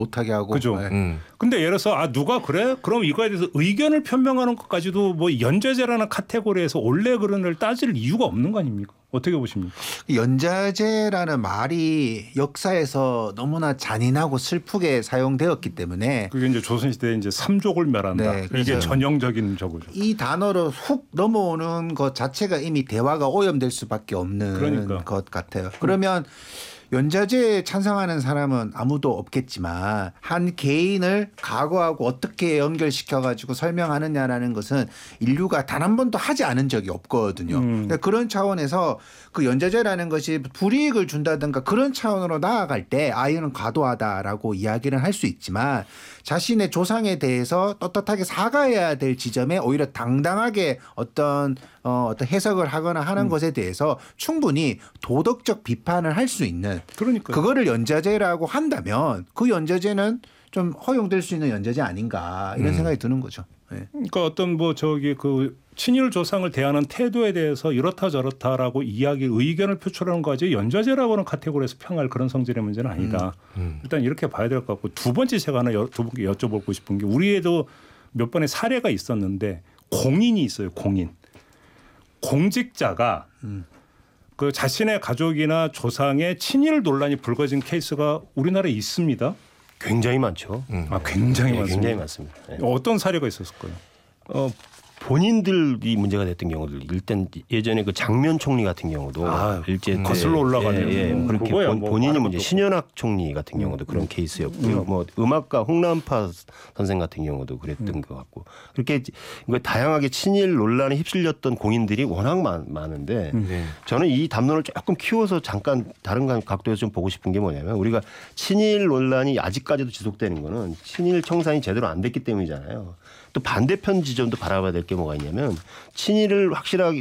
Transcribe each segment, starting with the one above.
못하게 하고. 그죠. 근데 예를 들어서 누가 그래? 그럼 이거에 대해서 의견을 표명하는 것까지도 뭐 연좌제라는 카테고리에서 원래 그런을 따질 이유가 없는 거 아닙니까? 어떻게 보십니까? 연좌제라는 말이 역사에서 너무나 잔인하고 슬프게 사용되었기 때문에 그게 이제 조선시대에 이제 삼족을 멸한다. 네, 이게 전형적인 저거죠. 이 단어로 훅 넘어오는 것 자체가 이미 대화가 오염될 수밖에 없는 것 같아요. 그러면 연좌제에 찬성하는 사람은 아무도 없겠지만 한 개인을 과거하고 어떻게 연결시켜가지고 설명하느냐라는 것은 인류가 단 한 번도 하지 않은 적이 없거든요. 그러니까 그런 차원에서 그 연좌제라는 것이 불이익을 준다든가 그런 차원으로 나아갈 때 이는 과도하다라고 이야기를 할 수 있지만 자신의 조상에 대해서 떳떳하게 사과해야 될 지점에 오히려 당당하게 어떤 해석을 하거나 하는 것에 대해서 충분히 도덕적 비판을 할 수 있는 그거를 연좌제라고 한다면 그 연좌제는 좀 허용될 수 있는 연좌제 아닌가 이런 생각이 드는 거죠. 네. 그러니까 어떤 그 친일 조상을 대하는 태도에 대해서 이렇다 저렇다라고 의견을 표출하는 거지 연좌제라고 하는 카테고리에서 평할 그런 성질의 문제는 아니다. 일단 이렇게 봐야 될 것 같고 두 번째 제가 하나 두 분께 여쭤보고 싶은 게 우리에도 몇 번의 사례가 있었는데 공인이 있어요. 공직자가 그 자신의 가족이나 조상의 친일 논란이 불거진 케이스가 우리나라에 있습니다. 굉장히 많죠. 굉장히 많습니다. 굉장히 많습니다. 네. 어떤 사례가 있었을까요? 본인들이 문제가 됐던 경우들 일단 예전에 그 장면 총리 같은 경우도 일제 거슬러 올라가네요. 그렇게 본인이 문제 신현학 총리 같은 경우도 그런 케이스였고요. 뭐 음악가 홍남파 선생 같은 경우도 그랬던 것 같고 그렇게 다양하게 친일 논란에 휩쓸렸던 공인들이 워낙 많은데 저는 이 담론을 조금 키워서 잠깐 다른 각도에서 좀 보고 싶은 게 뭐냐면 우리가 친일 논란이 아직까지도 지속되는 거는 친일 청산이 제대로 안 됐기 때문이잖아요. 또 반대편 지점도 바라봐야 될 게 뭐가 있냐면 친일을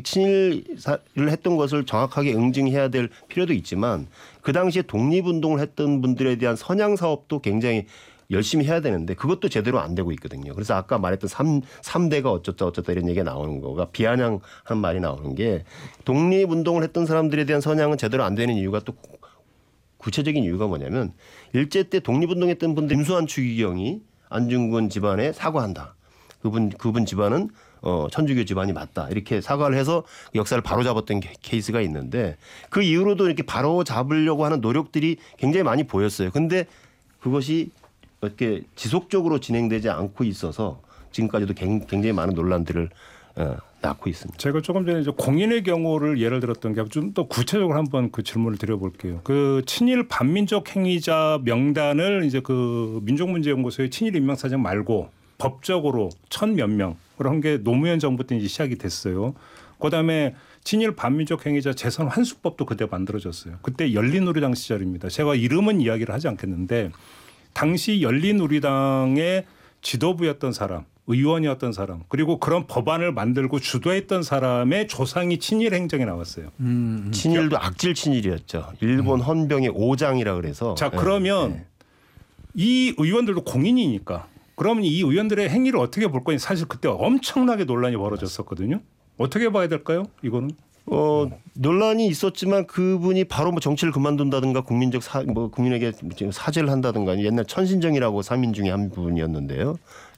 했던 것을 정확하게 응징해야 될 필요도 있지만 그 당시에 독립운동을 했던 분들에 대한 선양 사업도 굉장히 열심히 해야 되는데 그것도 제대로 안 되고 있거든요. 그래서 아까 말했던 3대가 어쩌다 이런 얘기가 나오는 거가 비아냥한 말이 나오는 게 독립운동을 했던 사람들에 대한 선양은 제대로 안 되는 이유가 또 구체적인 이유가 뭐냐면 일제 때 독립운동했던 분들 김수환 추기경이 안중근 집안에 사과한다. 그분 집안은 천주교 집안이 맞다. 이렇게 사과를 해서 역사를 바로잡았던 케이스가 있는데 그 이후로도 이렇게 바로잡으려고 하는 노력들이 굉장히 많이 보였어요. 근데 그것이 이렇게 지속적으로 진행되지 않고 있어서 지금까지도 굉장히 많은 논란들을 낳고 있습니다. 제가 조금 전에 이제 공인의 경우를 예를 들었던 게 좀 더 구체적으로 한번 그 질문을 드려볼게요. 그 친일 반민족 행위자 명단을 이제 그 민족문제연구소의 친일 인명사정 말고 법적으로 1,000몇 명 그런 게 노무현 정부 때 이제 시작이 됐어요. 그다음에 친일 반민족 행위자 재산 환수법도 그때 만들어졌어요. 그때 열린우리당 시절입니다. 제가 이름은 이야기를 하지 않겠는데 당시 열린우리당의 지도부였던 사람, 의원이었던 사람, 그리고 그런 법안을 만들고 주도했던 사람의 조상이 친일 행정에 나왔어요. 친일도 악질 친일이었죠. 일본 헌병의 오장이라 그래서. 자 그러면 이 의원들도 공인이니까. 그러면 이 의원들의 행위를 어떻게 볼 거냐. 사실 그때 엄청나게 논란이 벌어졌었거든요. 어떻게 봐야 될까요? 이거는. 논란이 있었지만 그분이 바로 뭐 정치를 그만둔다든가 국민에게 사죄를 한다든가 옛날 천신정이라고 3인 중에 한 분이었는데요.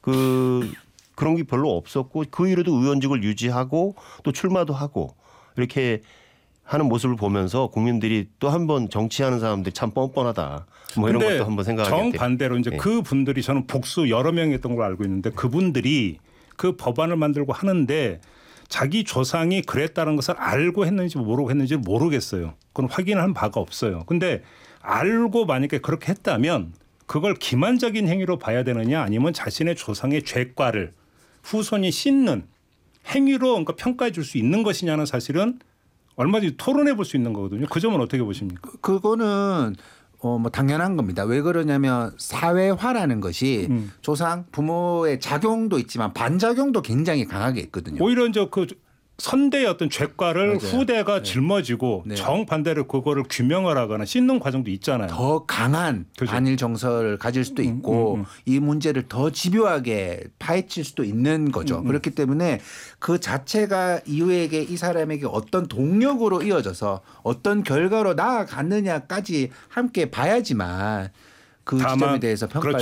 그런 게 별로 없었고 그 이후로도 의원직을 유지하고 또 출마도 하고 이렇게 하는 모습을 보면서 국민들이 또 한 번 정치하는 사람들이 참 뻔뻔하다. 뭐 이런 것도 한번 생각하게 돼요. 정반대로 이제 그분들이 저는 복수 여러 명이었던 걸 알고 있는데 그분들이 그 법안을 만들고 하는데 자기 조상이 그랬다는 것을 알고 했는지 모르고 했는지 모르겠어요. 그건 확인한 바가 없어요. 근데 알고 만약에 그렇게 했다면 그걸 기만적인 행위로 봐야 되느냐 아니면 자신의 조상의 죄과를 후손이 씻는 행위로 그러니까 평가해 줄 수 있는 것이냐는 사실은 얼마든지 토론해 볼 수 있는 거거든요. 그 점은 어떻게 보십니까? 그거는 뭐 당연한 겁니다. 왜 그러냐면 사회화라는 것이 조상 부모의 작용도 있지만 반작용도 굉장히 강하게 있거든요. 오히려 이제 그 선대의 어떤 죄과를 맞아요. 후대가 짊어지고 정반대로 그거를 규명을 하거나 씻는 과정도 있잖아요. 더 강한 그죠? 반일 정서를 가질 수도 있고 이 문제를 더 집요하게 파헤칠 수도 있는 거죠. 그렇기 때문에 그 자체가 이후에게 이 사람에게 어떤 동력으로 이어져서 어떤 결과로 나아갔느냐까지 함께 봐야지만 그 지점에 대해서 평가할